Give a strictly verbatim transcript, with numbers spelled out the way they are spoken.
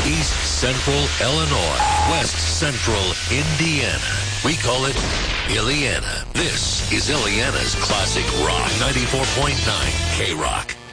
East Central Illinois, West Central Indiana. We call it Illiana. This is Illiana's Classic Rock, ninety-four point nine K-Rock.